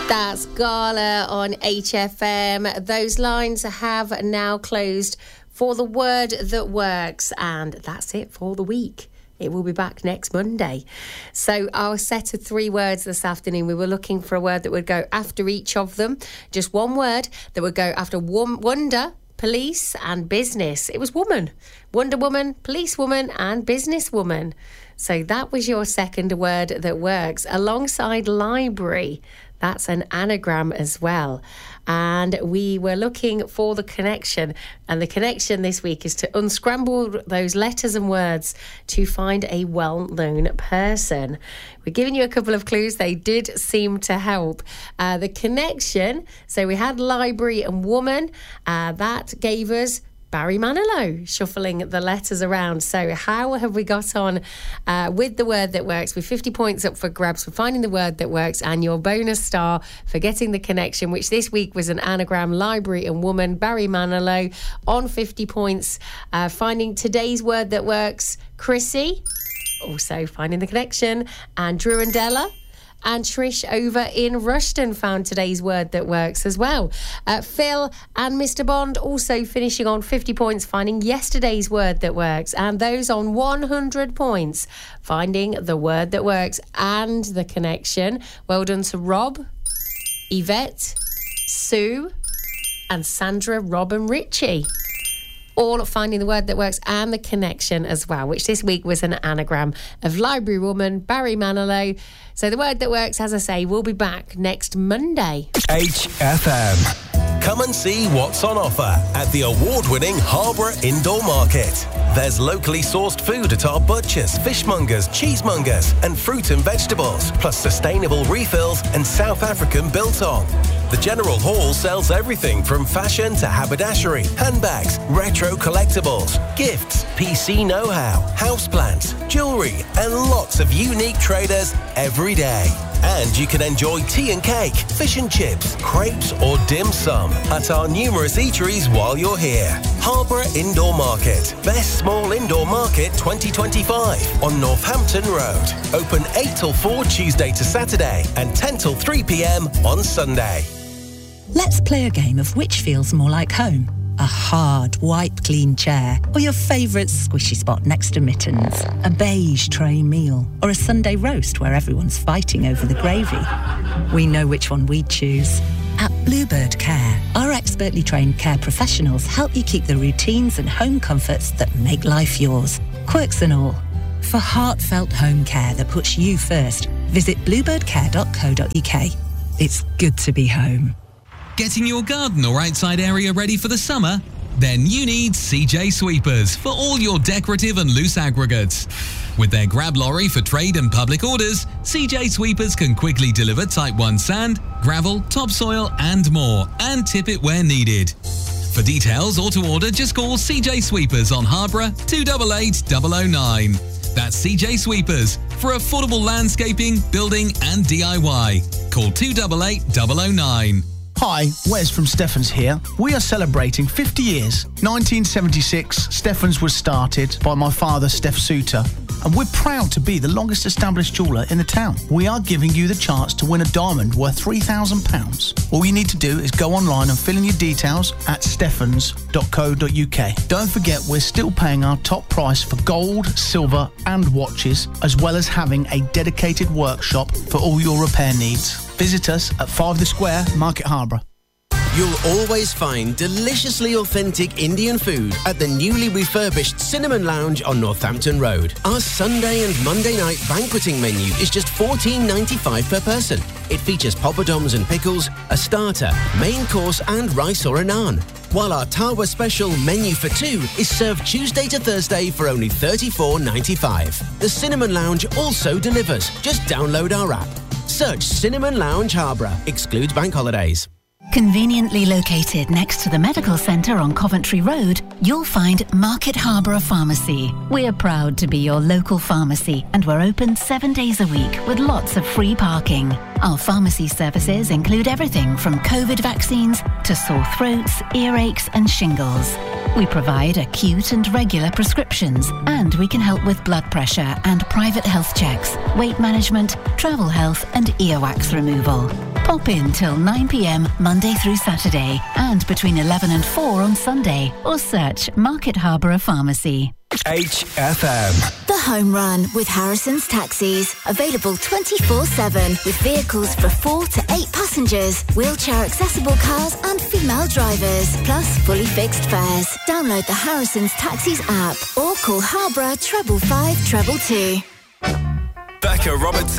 That's Gala on HFM. Those lines have now closed for the word that works, and that's it for the week. It will be back next Monday. So our set of 3 words this afternoon, we were looking for a word that would go after each of them. Just one word that would go after wonder, police and business. It was woman. Wonder Woman, police woman and business woman. So that was your second word that works. Alongside library, that's an anagram as well. And we were looking for the connection. And the connection this week is to unscramble those letters and words to find a well-known person. We're giving you a couple of clues. They did seem to help. The connection, so we had library and woman. That gave us Barry Manilow, shuffling the letters around. So how have we got on with the word that works? With 50 points up for grabs for finding the word that works, and your bonus star for getting the connection, which this week was an anagram, library and woman. Barry Manilow on 50 points. Finding today's word that works, Chrissy, also finding the connection, and Drew and Della. And Trish over in Rushden found today's word that works as well. Phil and Mr. Bond also finishing on 50 points, finding yesterday's word that works. And those on 100 points, finding the word that works and the connection. Well done to Rob, Yvette, Sue, and Sandra, Rob and Richie. All finding the word that works and the connection as well, which this week was an anagram of library woman, Barry Manilow. So the word that works, as I say, will be back next Monday. HFM. Come and see what's on offer at the award-winning Harborough Indoor Market. There's locally sourced food at our butchers, fishmongers, cheesemongers and fruit and vegetables, plus sustainable refills and South African biltong. The General Hall sells everything from fashion to haberdashery, handbags, retro collectibles, gifts, PC know-how, houseplants, jewellery and lots of unique traders every day. And you can enjoy tea and cake, fish and chips, crepes or dim sum at our numerous eateries while you're here. Harborough Indoor Market. Best Small Indoor Market 2025 on Northampton Road. Open 8 till 4 Tuesday to Saturday and 10 till 3 p.m. on Sunday. Let's play a game of which feels more like home. A hard, wipe-clean chair, or your favourite squishy spot next to mittens, a beige tray meal, or a Sunday roast where everyone's fighting over the gravy. We know which one we'd choose. At Bluebird Care, our expertly trained care professionals help you keep the routines and home comforts that make life yours, quirks and all. For heartfelt home care that puts you first, visit bluebirdcare.co.uk. It's good to be home. Getting your garden or outside area ready for the summer? Then you need CJ Sweepers for all your decorative and loose aggregates. With their grab lorry for trade and public orders, CJ Sweepers can quickly deliver Type 1 sand, gravel, topsoil and more, and tip it where needed. For details or to order, just call CJ Sweepers on Harborough 288 009. That's CJ Sweepers for affordable landscaping, building and DIY. Call 288 009. Hi, Wes from Steffens here. We are celebrating 50 years. 1976, Steffens was started by my father, Steph Suter, and we're proud to be the longest established jeweller in the town. We are giving you the chance to win a diamond worth £3,000. All you need to do is go online and fill in your details at steffens.co.uk. Don't forget, we're still paying our top price for gold, silver and watches, as well as having a dedicated workshop for all your repair needs. Visit us at 5 The Square, Market Harborough. You'll always find deliciously authentic Indian food at the newly refurbished Cinnamon Lounge on Northampton Road. Our Sunday and Monday night banqueting menu is just $14.95 per person. It features poppadoms and pickles, a starter, main course and rice or a naan. While our Tawa special menu for two is served Tuesday to Thursday for only $34.95. The Cinnamon Lounge also delivers. Just download our app. Search Cinnamon Lounge Harborough. Excludes bank holidays. Conveniently located next to the medical centre on Coventry Road, you'll find Market Harborough Pharmacy. We're proud to be your local pharmacy and we're open 7 days a week with lots of free parking. Our pharmacy services include everything from COVID vaccines to sore throats, earaches and shingles. We provide acute and regular prescriptions and we can help with blood pressure and private health checks, weight management, travel health and earwax removal. Pop in till 9 p.m. Monday through Saturday and between 11 and 4 on Sunday, or search Market Harborough Pharmacy. HFM. The Home Run with Harrison's Taxis. Available 24/7 with vehicles for 4 to 8 passengers, wheelchair accessible cars and female drivers, plus fully fixed fares. Download the Harrison's Taxis app or call Harborough 555 222. Becca Robertson.